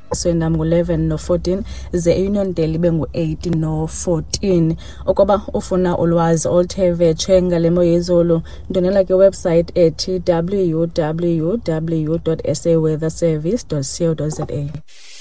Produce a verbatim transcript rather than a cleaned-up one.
Swindam ngu-eleven no-fourteen, ze Uniondale ibe ngu-eight no-fourteen. Ukuba ufuna ulwazi oluthe vetshe ngale mo yezulu, ndonela ke website ethi w w w dot s a weather service dot co dot za.